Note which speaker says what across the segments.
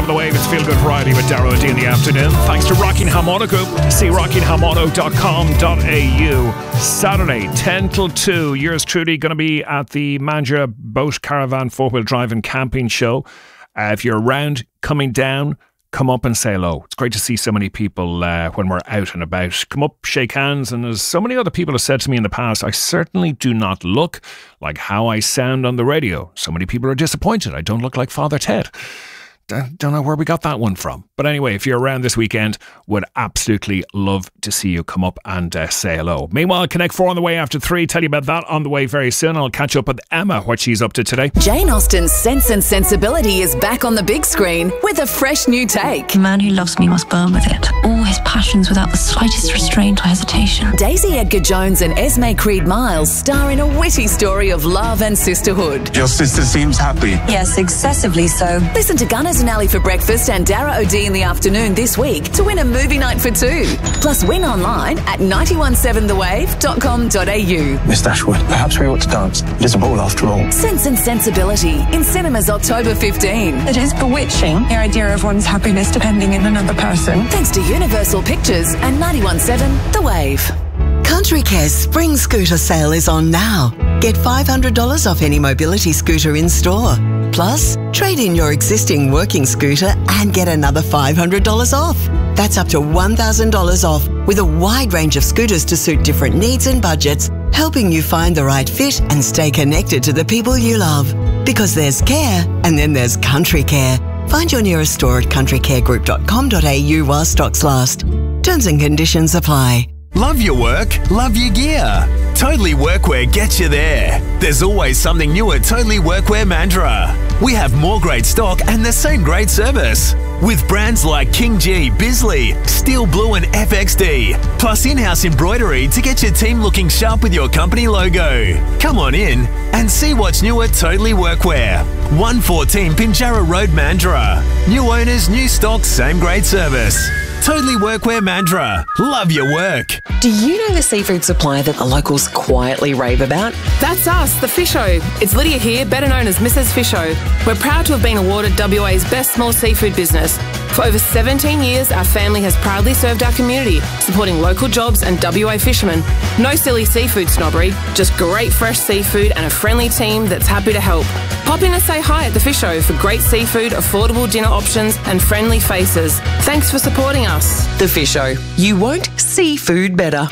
Speaker 1: 91.7 The Wave. It's Feel Good Friday with Darrow D in the afternoon. Thanks to Rockingham Auto Group. See rockinghamauto.com.au. Saturday, 10 till 2. Yours truly going to be at the Mandurah Boat Caravan 4-wheel drive and camping show. If you're around, coming down, come up and say hello. It's great to see so many people when we're out and about. Come up, shake hands, and as so many other people have said to me in the past, I certainly do not look like how I sound on the radio. So many people are disappointed I don't look like Father Ted. Don't know where we got that one from. But anyway, if you're around this weekend, would absolutely love to see you come up and say hello. Meanwhile, Connect 4 on the way after 3. Tell you about that on the way very soon. I'll catch up with Emma, what she's up to today.
Speaker 2: Jane Austen's Sense and Sensibility is back on the big screen with a fresh new take.
Speaker 3: The man who loves me must burn with it. All his passions without the slightest restraint or hesitation.
Speaker 2: Daisy Edgar Jones and Esme Creed Miles star in a witty story of love and sisterhood.
Speaker 4: Your sister seems happy.
Speaker 3: Yes, excessively so.
Speaker 2: Listen to Gunners and Ali for breakfast and Darrow O'D in the afternoon this week to win a movie night for 2. Plus win online at 917thewave.com.au.
Speaker 4: Miss Dashwood, perhaps we ought to dance. It is a ball after all.
Speaker 2: Sense and Sensibility in cinemas October 15.
Speaker 3: It is bewitching, the idea of one's happiness depending on another person.
Speaker 2: Thanks to Universal Pictures and 917 The Wave.
Speaker 5: Country Care's Spring Scooter sale is on now. Get $500 off any mobility scooter in store. Plus, trade in your existing working scooter and get another $500 off. That's up to $1,000 off with a wide range of scooters to suit different needs and budgets, helping you find the right fit and stay connected to the people you love. Because there's care and then there's Country Care. Find your nearest store at countrycaregroup.com.au while stocks last. Terms and conditions apply.
Speaker 6: Love your work, love your gear. Totally Workwear gets you there. There's always something new at Totally Workwear Mandurah. We have more great stock and the same great service. With brands like King G, Bisley, Steel Blue and FXD. Plus in-house embroidery to get your team looking sharp with your company logo. Come on in and see what's new at Totally Workwear. 114 Pinjarra Road, Mandurah. New owners, new stock, same great service. Totally Workwear Mandurah. Love your work.
Speaker 7: Do you know the seafood supplier that the locals quietly rave about?
Speaker 8: That's us, the Fisho. It's Lydia here, better known as Mrs. Fisho. We're proud to have been awarded WA's Best Small Seafood Business. For over 17 years, our family has proudly served our community, supporting local jobs and WA fishermen. No silly seafood snobbery, just great fresh seafood and a friendly team that's happy to help. Pop in and say hi at the Fisho for great seafood, affordable dinner options and friendly faces. Thanks for supporting us.
Speaker 7: The Fisho. You won't see food better.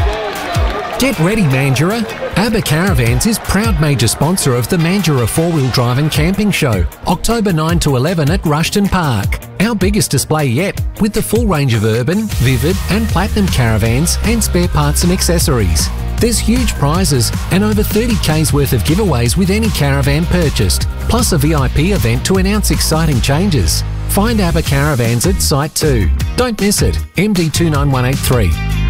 Speaker 9: Get ready, Mandurah. ABBA Caravans is proud major sponsor of the Mandurah 4-wheel drive and camping show, October 9 to 11 at Rushton Park. Our biggest display yet, with the full range of urban, vivid and platinum caravans and spare parts and accessories. There's huge prizes and over 30K's worth of giveaways with any caravan purchased, plus a VIP event to announce exciting changes. Find ABBA Caravans at Site 2. Don't miss it. MD 29183.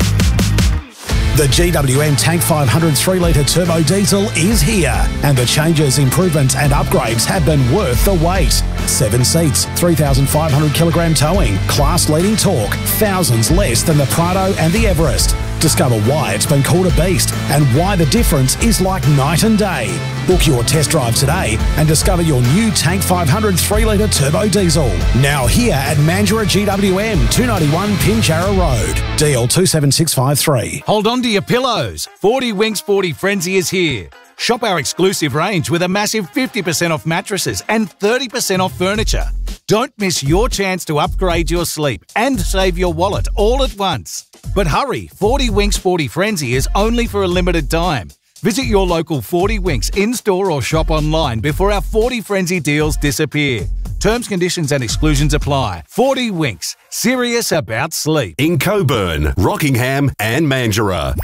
Speaker 10: The GWM Tank 500 3-litre turbo diesel is here, and the changes, improvements and upgrades have been worth the wait. 7 seats, 3,500 kilogram towing, class-leading torque, thousands less than the Prado and the Everest. Discover why it's been called a beast and why the difference is like night and day. Book your test drive today and discover your new Tank 500 3-litre turbo diesel. Now here at Mandurah GWM, 291 Pinjarra Road. DL 27653.
Speaker 11: Hold on to your pillows. 40 Winks 40 Frenzy is here. Shop our exclusive range with a massive 50% off mattresses and 30% off furniture. Don't miss your chance to upgrade your sleep and save your wallet all at once. But hurry, 40 Winks 40 Frenzy is only for a limited time. Visit your local 40 Winks in-store or shop online before our 40 Frenzy deals disappear. Terms, conditions and exclusions apply. 40 Winks, serious about sleep.
Speaker 12: In Coburn, Rockingham and Mandurah.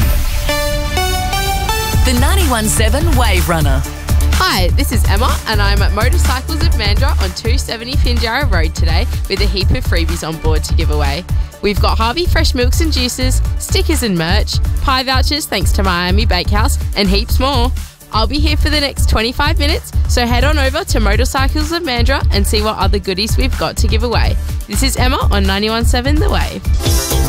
Speaker 2: The 91.7 Wave Runner.
Speaker 13: Hi, this is Emma and I'm at Motorcycles of Mandurah on 270 Pinjarra Road today with a heap of freebies on board to give away. We've got Harvey Fresh Milks and Juices, stickers and merch, pie vouchers thanks to Miami Bakehouse and heaps more. I'll be here for the next 25 minutes, so head on over to Motorcycles of Mandurah and see what other goodies we've got to give away. This is Emma on 91.7 The Wave.